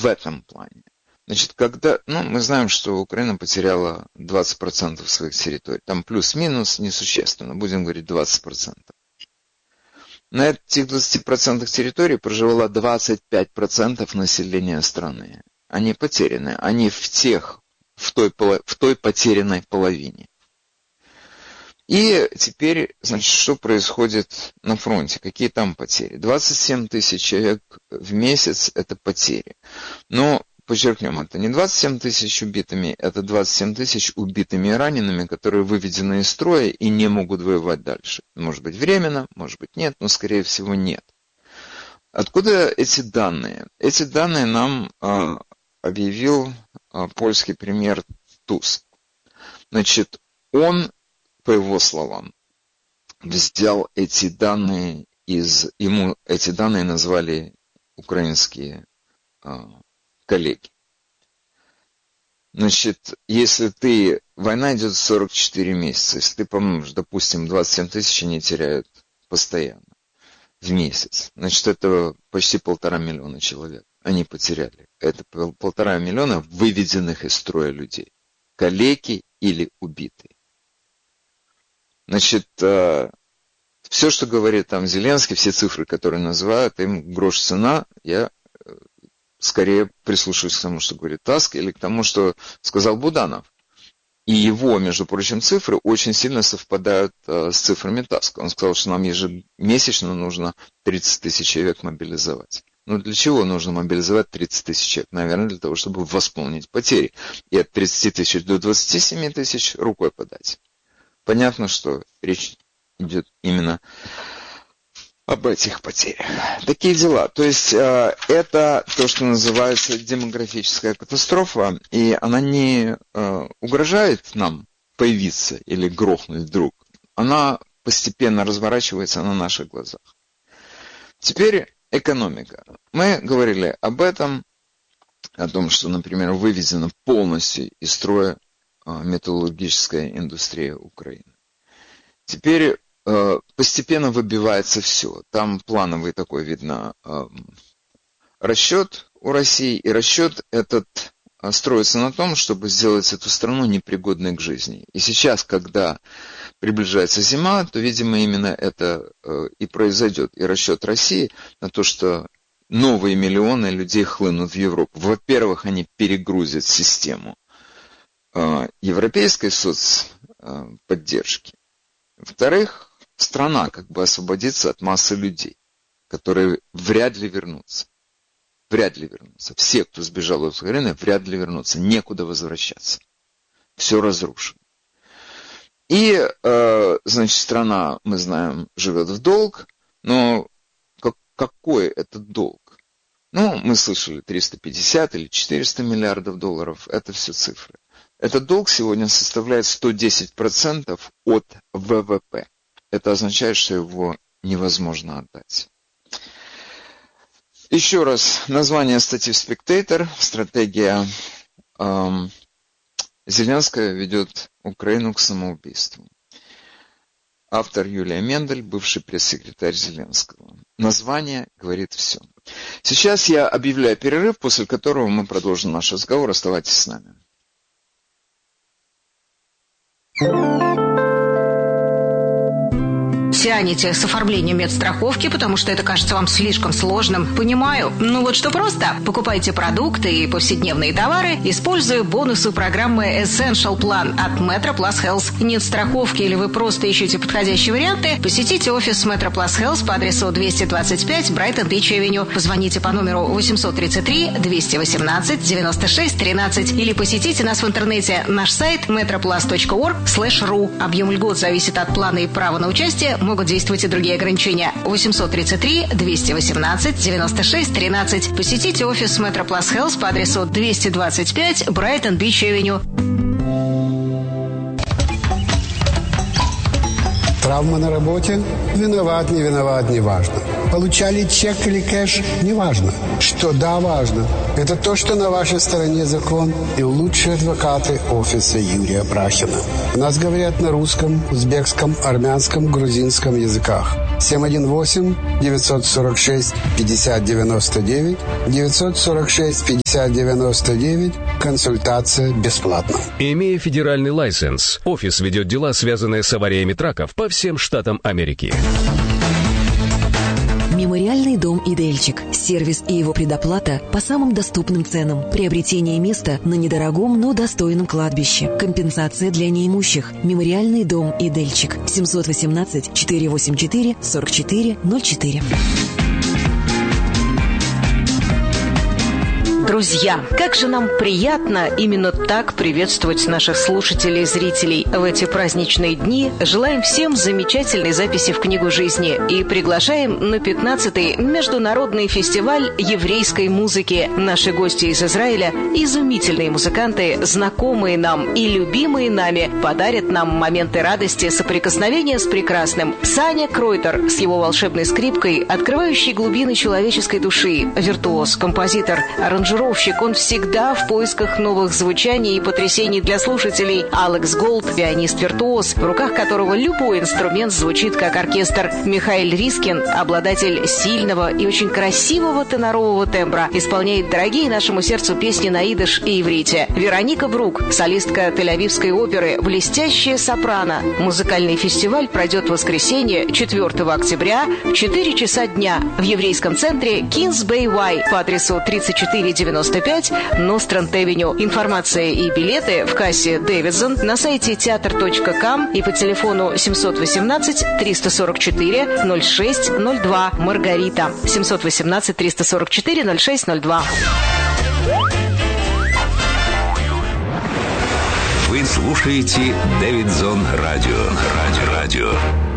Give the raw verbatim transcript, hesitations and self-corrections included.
в этом плане. Значит, когда, ну, мы знаем, что Украина потеряла двадцать процентов своих территорий. Там плюс-минус несущественно, будем говорить двадцать процентов. На этих двадцати процентах территорий проживало двадцать пять процентов населения страны. Они потеряны, они в тех, в той, в той потерянной половине. И теперь, значит, что происходит на фронте? Какие там потери? двадцать семь тысяч человек в месяц – это потери. Но, подчеркнем, это не двадцать семь тысяч убитыми, это двадцать семь тысяч убитыми и ранеными, которые выведены из строя и не могут воевать дальше. Может быть, временно, может быть, нет, но, скорее всего, нет. Откуда эти данные? Эти данные нам а, объявил а, польский премьер Туск. Значит, он, по его словам, взял эти данные из... Ему эти данные назвали украинские а, коллеги. Значит, если ты... Война идет сорок четыре месяца. Если ты помнишь, допустим, двадцать семь тысяч они теряют постоянно в месяц. Значит, это почти полтора миллиона человек. Они потеряли. Это полтора миллиона выведенных из строя людей. Калеки или убитые. Значит, все, что говорит там Зеленский, все цифры, которые называют, им грош цена, я скорее прислушиваюсь к тому, что говорит Таск, или к тому, что сказал Буданов. И его, между прочим, цифры очень сильно совпадают э, с цифрами Таска. Он сказал, что нам ежемесячно нужно тридцать тысяч человек мобилизовать. Ну, для чего нужно мобилизовать тридцать тысяч человек? Наверное, для того, чтобы восполнить потери. И от тридцати тысяч до двадцати семи тысяч рукой подать. Понятно, что речь идет именно об этих потерях. Такие дела. То есть э, это то, что называется демографическая катастрофа, и она не э, угрожает нам появиться или грохнуть вдруг. Она постепенно разворачивается на наших глазах. Теперь экономика. Мы говорили об этом, о том, что, например, выведена полностью из строя э, металлургическая индустрия Украины. Теперь постепенно выбивается все. Там плановый такой, видно, расчет у России. И расчет этот строится на том, чтобы сделать эту страну непригодной к жизни. И сейчас, когда приближается зима, то, видимо, именно это и произойдет. И расчет России на то, что новые миллионы людей хлынут в Европу. Во-первых, они перегрузят систему европейской соцподдержки. Во-вторых, страна как бы освободится от массы людей, которые вряд ли вернутся. Вряд ли вернутся. Все, кто сбежал из Украины, вряд ли вернутся. Некуда возвращаться. Все разрушено. И, э, значит, страна, мы знаем, живет в долг, но как, какой это долг? Ну, мы слышали триста пятьдесят или четыреста миллиардов долларов. Это все цифры. Этот долг сегодня составляет сто десять процентов от вэ вэ пэ. Это означает, что его невозможно отдать. Еще раз, название статьи в Spectator. Стратегия эм, Зеленская ведет Украину к самоубийству. Автор Юлия Мендель, бывший пресс-секретарь Зеленского. Название говорит все. Сейчас я объявляю перерыв, после которого мы продолжим наш разговор. Оставайтесь с нами. Тянете с оформлением медстраховки, потому что это кажется вам слишком сложным. Понимаю. Ну вот что просто. Покупайте продукты и повседневные товары, используя бонусы программы Essential Plan от MetroPlus Health. Нет страховки или вы просто ищете подходящие варианты? Посетите офис MetroPlus Health по адресу двести двадцать пять Brighton Beach Avenue. Позвоните по номеру восемьсот тридцать три двести восемнадцать девяносто шесть тринадцать или посетите нас в интернете. Наш сайт metroplus точка org слэш ру. Объем льгот зависит от плана и права на участие. Могут действовать и другие ограничения. восемьсот тридцать три двести восемнадцать девяносто шесть тринадцать. Посетите офис MetroPlus Health по адресу двести двадцать пять Brighton Beach Avenue. Травма на работе? Виноват, не виноват, не важно. получали чек или кэш, неважно. Что да, важно, это то, что на вашей стороне закон и лучшие адвокаты офиса Юрия Брахина. У нас говорят на русском, узбекском, армянском, грузинском языках. семь один восемь девятьсот сорок шесть пятьдесят девяносто девять, девятьсот сорок шесть пятьдесят девяносто девять. Консультация бесплатна. Имея федеральный лайсенс, офис ведет дела, связанные с авариями траков по всем штатам Америки. Мемориальный дом «Идельчик». Сервис и его предоплата по самым доступным ценам. Приобретение места на недорогом, но достойном кладбище. Компенсация для неимущих. Мемориальный дом «Идельчик». семьсот восемнадцать четыреста восемьдесят четыре сорок четыре ноль четыре. Друзья, как же нам приятно именно так приветствовать наших слушателей и зрителей в эти праздничные дни. Желаем всем замечательной записи в книгу жизни и приглашаем на пятнадцатый международный фестиваль еврейской музыки. Наши гости из Израиля, изумительные музыканты, знакомые нам и любимые нами, подарят нам моменты радости, соприкосновения с прекрасным. Саня Кройтер с его волшебной скрипкой, открывающей глубины человеческой души, виртуоз, композитор, аранжировщик. Он всегда в поисках новых звучаний и потрясений для слушателей. Алекс Голд, пианист-виртуоз, в руках которого любой инструмент звучит как оркестр. Михаил Рискин, обладатель сильного и очень красивого тенорового тембра, исполняет дорогие нашему сердцу песни на идиш и иврите. Вероника Брук, солистка Тель-Авивской оперы, блестящая сопрано. Музыкальный фестиваль пройдет в воскресенье, четвёртого октября, в четыре часа дня в еврейском центре Кинс Бэй Уай по адресу тридцать четыре девяносто пять Нострант-Авеню. Информация и билеты в кассе Дэвидсон на сайте театр точка ком и по телефону семьсот восемнадцать триста сорок четыре ноль шесть ноль два. Маргарита. семьсот восемнадцать триста сорок четыре ноль шесть ноль два. Вы слушаете Дэвидсон радио. Радио. Радио.